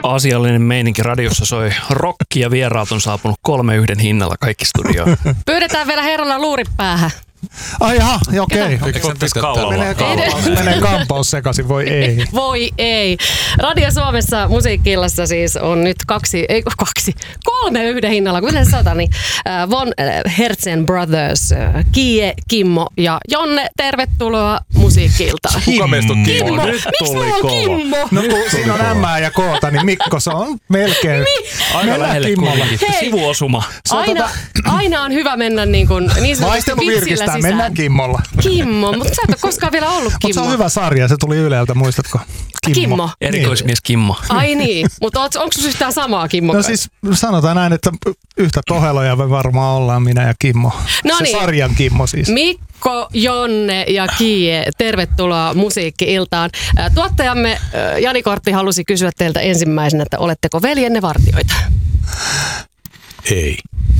Asiallinen meininki radiossa soi rokki ja vieraat on saapunut 3 hinnalla kaikki studioon. Pyydetään vielä herralla luuri päähän. Ai jaha, okei. Menee kampaus sekaisin, voi ei. Voi ei. Radio Suomessa musiikki-illassa siis on nyt 3 hinnalla, kuten satani. Von Hertzen Brothers, Kie, Kimmo ja Jonne, tervetuloa musiikki-iltaan. Kuka meistä on Kimmo? Miksi mulla on Kimmo? No kun siinä on M ja K, niin Mikko se on melkein. Aika lähelle kuitenkin. Sivuosuma. Aina on hyvä mennä niin sanotusti vitsillä sisään. Mennään Kimmolla. Kimmo, mutta sä et ole koskaan vielä ollut Kimmo. Mutta se on hyvä sarja, se tuli Yleltä, muistatko? Kimmo. Erikoismies Kimmo. Ai niin, mutta onko sinussa yhtään samaa Kimmo? No siis sanotaan näin, että yhtä toheloja me varmaan ollaan minä ja Kimmo. Se sarjan Kimmo siis. Mikko, Jonne ja Kie, tervetuloa musiikki-iltaan. Tuottajamme Jani Kortti halusi kysyä teiltä ensimmäisenä, että oletteko veljenne vartijoita? Ei.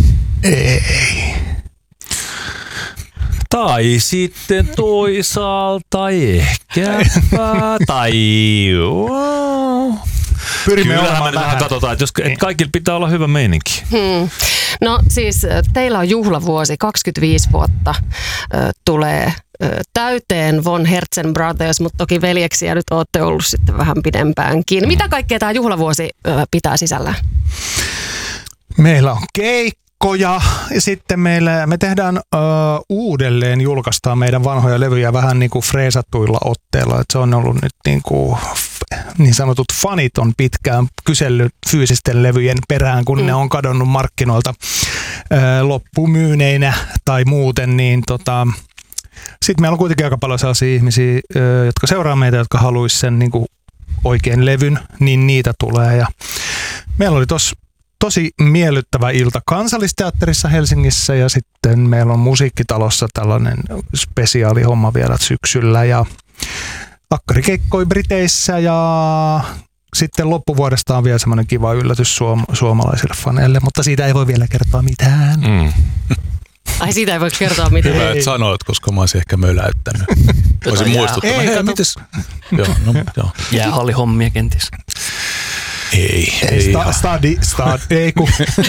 Tai sitten toisaalta ehkäpä, tai Pyrimme kyllähän me vähän katsotaan, että kaikilla pitää olla hyvä meininki. No siis teillä on juhlavuosi, 25 vuotta tulee täyteen Von Hertzen Brothers, mutta toki veljeksiä nyt olette ollut sitten vähän pidempäänkin. Mitä kaikkea tämä juhlavuosi pitää sisällään? Meillä on keikkoja ja sitten me tehdään uudelleen, julkaistaan meidän vanhoja levyjä vähän niin kuin freesattuilla otteilla. Et se on ollut nyt niin sanotut fanit on pitkään kysellyt fyysisten levyjen perään, kun ne on kadonnut markkinoilta loppumyyneinä tai muuten, niin sitten meillä on kuitenkin aika paljon sellaisia ihmisiä, jotka seuraa meitä, jotka haluaisi sen niin kuin oikein levyn, niin niitä tulee. Ja meillä oli tosi miellyttävä ilta Kansallisteatterissa Helsingissä ja sitten meillä on Musiikkitalossa tällainen spesiaalihomma vielä syksyllä ja akkarikeikkoi Briteissä ja sitten loppuvuodesta on vielä semmoinen kiva yllätys suomalaisille faneille, mutta siitä ei voi vielä kertoa mitään. Ai siitä ei voi kertoa mitään. Hyvä, että sanoit, koska mä olisin ehkä möläyttänyt. Voisin muistuttaa. Mites? Joo. Jäähallihommia kenties. Ei. Ei kun.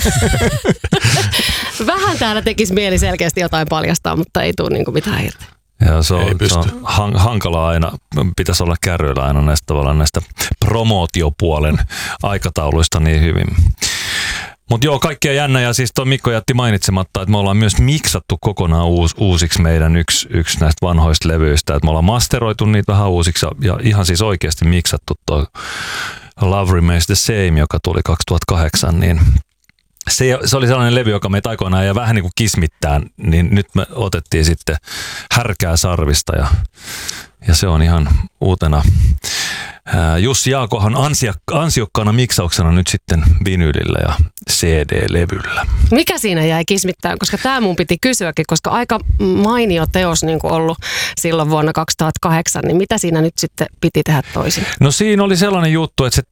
Vähän täällä tekisi mieli selkeästi jotain paljastaa, mutta ei tule niinku mitään irti. Ja se on hankalaa aina, pitäisi olla kärryillä aina näistä promootiopuolen aikatauluista niin hyvin. Mutta joo, kaikkea jännä ja siis tuo Mikko jätti mainitsematta, että me ollaan myös miksattu kokonaan uusiksi meidän yksi näistä vanhoista levyistä. Että me ollaan masteroitu niitä vähän uusiksi ja ihan siis oikeasti miksattu tuo Love Remains the Same, joka tuli 2008, niin se oli sellainen levy, joka meitä aikoinaan ja vähän niin kuin kismittään, niin nyt me otettiin sitten härkää sarvista ja se on ihan uutena. Jussi Jaakohan ansiokkaana miksauksena nyt sitten vinyylillä ja CD-levyllä. Mikä siinä jäi kismittään, koska tämä mun piti kysyäkin, koska aika mainio teos niin kuin ollut silloin vuonna 2008, niin mitä siinä nyt sitten piti tehdä toisin? No siinä oli sellainen juttu, että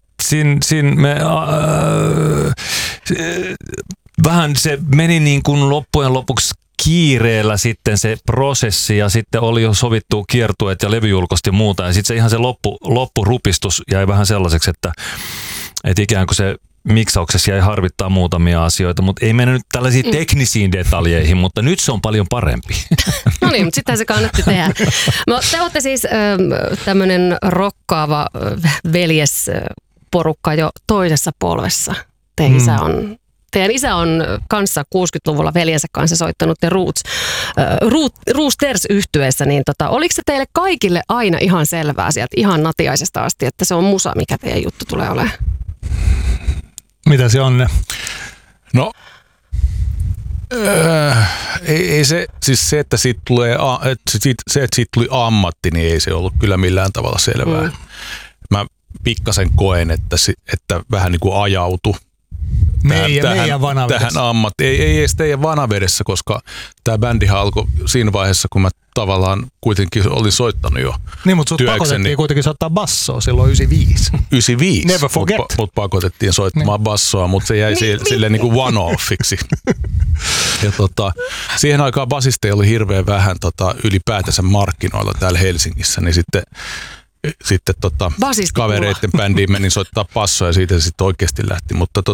vähän se meni niin kuin loppujen lopuksi kiireellä sitten se prosessi ja sitten oli jo sovittu kiertueet ja levyjulkoiset ja muuta ja sitten se ihan se loppurupistus jäi vähän sellaiseksi, että ikään kuin se miksauksessa jäi harvittaa muutamia asioita, mutta ei mennä nyt tällaisiin teknisiin detaljeihin, mutta nyt se on paljon parempi. No niin, mutta sittenhän se kannatti tehdä. No, te olette siis tämmöinen rokkaava veljesporukka jo toisessa polvessa. Teidän isä on kanssa 60-luvulla veljensä kanssa soittanut The Roosters-yhtyeessä, niin oliko se teille kaikille aina ihan selvää sieltä ihan natiaisesta asti, että se on musa, mikä teidän juttu tulee olemaan? Mitä se on? No, ei se, siis se, että siitä tuli ammatti, niin ei se ollut kyllä millään tavalla selvää. Mä pikkasen koen, että vähän niin kuin ajautui tähän ammattiin. Ei edes teidän Vanavedessä, koska tämä bändihän alkoi siinä vaiheessa, kun mä tavallaan kuitenkin olin soittanut jo. Niin, mutta sut pakotettiin kuitenkin soittaa bassoa silloin 95. 95, Never forget. Mut pakotettiin soittamaan bassoa, mutta se jäi silleen niin kuin one-offiksi. Ja siihen aikaan basisteja oli hirveän vähän ylipäätänsä markkinoilla täällä Helsingissä, niin sitten sitten kavereiden bändiin menin soittaa passoa ja siitä se sitten oikeasti lähti. Mutta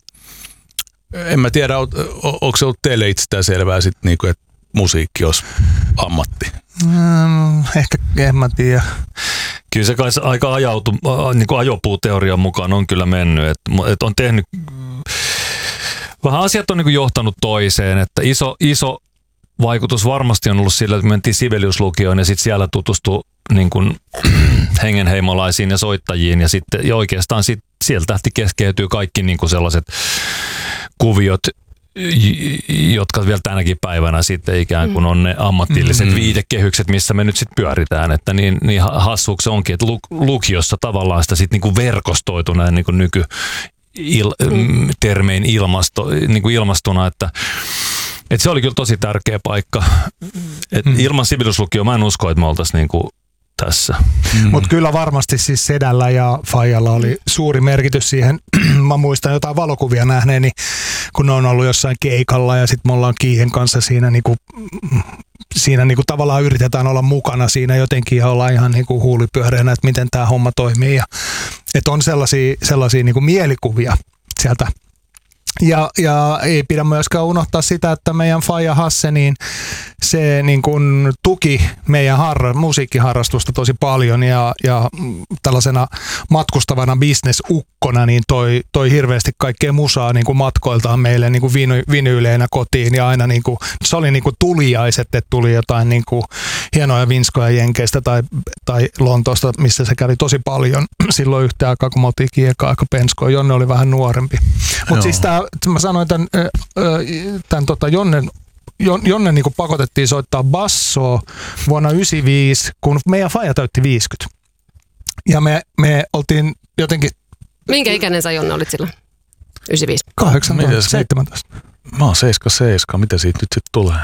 en mä tiedä, onko se ollut teille itsestään selvää sitten, niinku, että musiikki olisi ammatti? Ehkä en mä tiedä. Kyllä se kai aika niin kuin ajopuuteorian mukaan on kyllä mennyt, että on tehnyt, vähän asiat on niin kuin johtanut toiseen, että iso vaikutus varmasti on ollut sillä, että me mentiin Sibelius-lukioon ja sitten siellä tutustui niin kuin hengenheimolaisiin ja soittajiin ja sitten ja oikeastaan sieltä keskeytyy kaikki niin kuin sellaiset kuviot, jotka vielä tänäkin päivänä sitten ikään kuin on ne ammatilliset viitekehykset, missä me nyt sitten pyöritään, että niin hassuuksi se onkin, että lukiossa tavallaan sitä sitten niin kuin verkostoitu näin niin kuin termein ilmastuna, että se oli kyllä tosi tärkeä paikka. Ilman Sibelius-lukioa mä en usko, että me oltaisiin niin kuin tässä. Mutta kyllä varmasti siis Sedällä ja Fajalla oli suuri merkitys siihen. Mä muistan jotain valokuvia nähneeni, kun ne on ollut jossain keikalla ja sitten me ollaan Kiihen kanssa siinä niinku tavallaan yritetään olla mukana siinä jotenkin ja ollaan ihan niinku huulipyöreänä, että miten tämä homma toimii. Ja, että on sellaisia niinku mielikuvia sieltä. Ja ei pidä myöskään unohtaa sitä, että meidän Faija Hasse, niin se niin kuin tuki meidän musiikkiharrastusta tosi paljon ja tällaisena matkustavana bisnesukkona niin toi hirveästi kaikkea musaa niin kuin matkoiltaan meille niin kuin vinyyleinä kotiin ja aina niin kuin, se oli niin kuin tulijaiset, että tuli jotain niin kuin hienoja vinskoja Jenkeistä tai Lontoosta, missä se kävi tosi paljon silloin yhtä aikaa, kun me oltiin Kiekaa aika penskoa. Jonne oli vähän nuorempi. Mutta siis mä sanoin tämän Jonne niin kuin pakotettiin soittaa bassoa vuonna 1995, kun meidän faija täytti 50. Ja me oltiin jotenkin... Minkä ikäinen sä, Jonne, olit silloin? 95? 18, 17. Mä oon 77. Mitä siitä nyt sitten tulee?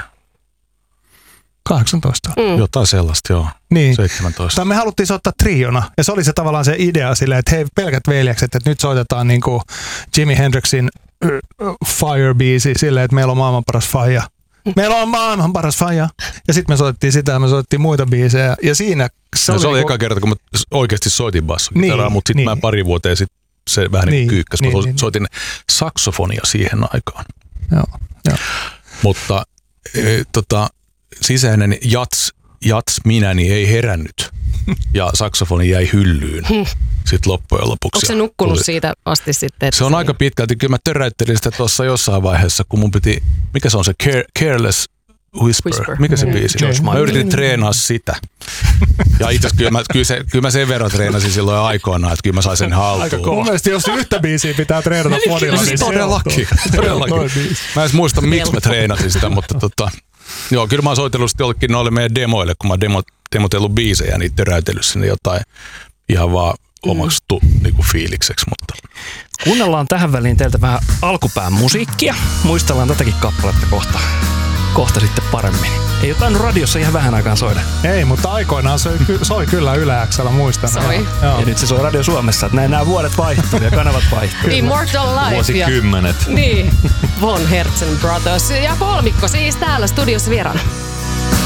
18. Jotain sellaista, joo. Niin. 17. Me haluttiin soittaa triona, ja se oli se tavallaan se idea silleen, että hei, pelkät veljekset, että nyt soitetaan niin kuin Jimi Hendrixin Fire-biisi silleen, että meillä on maailman paras faija. Meillä on maailman paras faija. Ja sitten me soittiin sitä ja me soittiin muita biisejä. Ja siinä se oli eka kerta, kun mä oikeasti soitin bassokitaraa, mutta sitten mä pari vuoteen sitten se vähän niin kyykkäs. Mä soitin saksofonia siihen aikaan. Joo. Mutta sisäinen jats minäni ei herännyt ja saksofoni jäi hyllyyn sitten loppujen lopuksi. Onko se nukkunut siitä asti sitten? Se on aika pitkälti. Kyllä mä töräyttelin sitä tuossa jossain vaiheessa, kun mun piti, mikä se on se Careless Whisper. Mikä se biisi? Mä yritin treenaa sitä. Ja itse asiassa kyllä mä sen verran treenasin silloin aikoinaan, että kyllä mä sain sen haltuun. Mun mielestä jos yhtä biisiä pitää treenata fonilla, niin todellakin. Mä en muista, miksi mä treenasin sitä, mutta joo, kyllä mä oon soitellut sitten jollekin noille meidän demoille, kun mä oon demotellut biisejä, niin töräytellyt sinne jotain ihan vaan omaksi niinku fiilikseksi. Mutta. Kuunnellaan tähän väliin teiltä vähän alkupään musiikkia. Muistellaan tätäkin kappaletta kohta sitten paremmin. Ei ole tainnut radiossa ihan vähän aikaan soida. Ei, mutta aikoinaan soi kyllä Yle X:llä, muistan. Soi. Ja nyt se soi Radio Suomessa, että nämä vuodet vaihtuu ja kanavat vaihtuu. Immortal Life. Vuosikymmenet. Niin, Von Herzen Brothers ja kolmikko siis täällä studiossa vieraana.